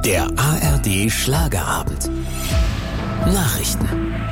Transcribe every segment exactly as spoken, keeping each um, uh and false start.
Der A R D Schlagerabend. Nachrichten.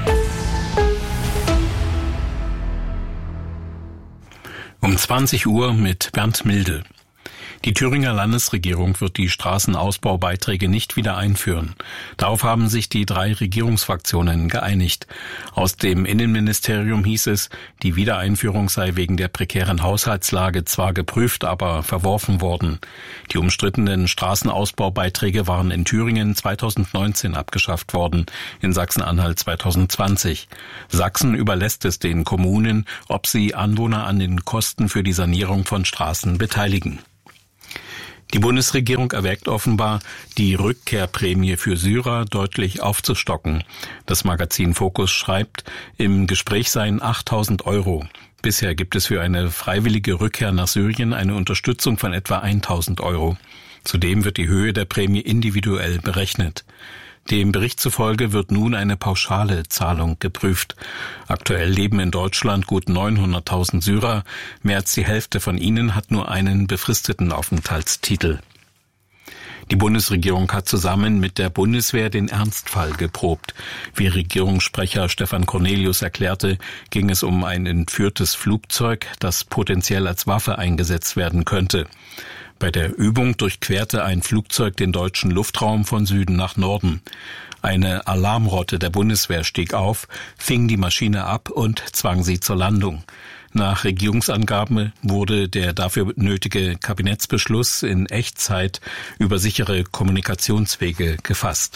Um zwanzig Uhr mit Bernd Milde. Die Thüringer Landesregierung wird die Straßenausbaubeiträge nicht wieder einführen. Darauf haben sich die drei Regierungsfraktionen geeinigt. Aus dem Innenministerium hieß es, die Wiedereinführung sei wegen der prekären Haushaltslage zwar geprüft, aber verworfen worden. Die umstrittenen Straßenausbaubeiträge waren in Thüringen zweitausendneunzehn abgeschafft worden, in Sachsen-Anhalt zweitausendzwanzig. Sachsen überlässt es den Kommunen, ob sie Anwohner an den Kosten für die Sanierung von Straßen beteiligen. Die Bundesregierung erwägt offenbar, die Rückkehrprämie für Syrer deutlich aufzustocken. Das Magazin Focus schreibt, im Gespräch seien achttausend Euro. Bisher gibt es für eine freiwillige Rückkehr nach Syrien eine Unterstützung von etwa tausend Euro. Zudem wird die Höhe der Prämie individuell berechnet. Dem Bericht zufolge wird nun eine pauschale Zahlung geprüft. Aktuell leben in Deutschland gut neunhunderttausend Syrer. Mehr als die Hälfte von ihnen hat nur einen befristeten Aufenthaltstitel. Die Bundesregierung hat zusammen mit der Bundeswehr den Ernstfall geprobt. Wie Regierungssprecher Stefan Cornelius erklärte, ging es um ein entführtes Flugzeug, das potenziell als Waffe eingesetzt werden könnte. Bei der Übung durchquerte ein Flugzeug den deutschen Luftraum von Süden nach Norden. Eine Alarmrotte der Bundeswehr stieg auf, fing die Maschine ab und zwang sie zur Landung. Nach Regierungsangaben wurde der dafür nötige Kabinettsbeschluss in Echtzeit über sichere Kommunikationswege gefasst.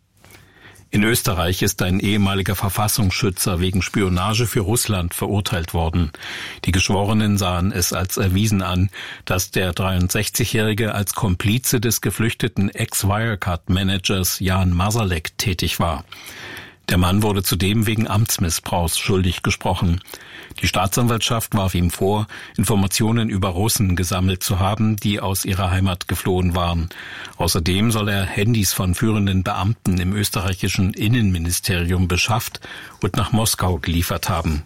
In Österreich ist ein ehemaliger Verfassungsschützer wegen Spionage für Russland verurteilt worden. Die Geschworenen sahen es als erwiesen an, dass der dreiundsechzigjährige als Komplize des geflüchteten Ex-Wirecard-Managers Jan Masalek tätig war. Der Mann wurde zudem wegen Amtsmissbrauchs schuldig gesprochen. Die Staatsanwaltschaft warf ihm vor, Informationen über Russen gesammelt zu haben, die aus ihrer Heimat geflohen waren. Außerdem soll er Handys von führenden Beamten im österreichischen Innenministerium beschafft und nach Moskau geliefert haben.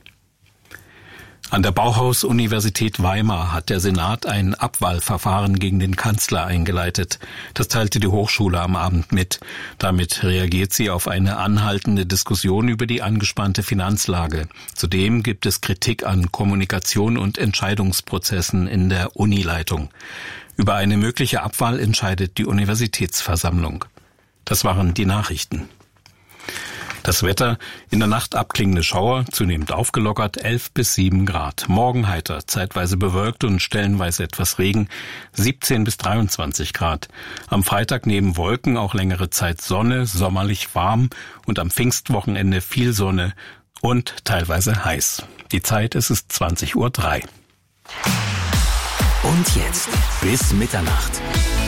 An der Bauhaus-Universität Weimar hat der Senat ein Abwahlverfahren gegen den Kanzler eingeleitet. Das teilte die Hochschule am Abend mit. Damit reagiert sie auf eine anhaltende Diskussion über die angespannte Finanzlage. Zudem gibt es Kritik an Kommunikation und Entscheidungsprozessen in der Unileitung. Über eine mögliche Abwahl entscheidet die Universitätsversammlung. Das waren die Nachrichten. Das Wetter, in der Nacht abklingende Schauer, zunehmend aufgelockert, elf bis sieben Grad. Morgen heiter, zeitweise bewölkt und stellenweise etwas Regen, siebzehn bis dreiundzwanzig Grad. Am Freitag neben Wolken auch längere Zeit Sonne, sommerlich warm und am Pfingstwochenende viel Sonne und teilweise heiß. Die Zeit, es ist zwanzig Uhr drei. Und jetzt bis Mitternacht.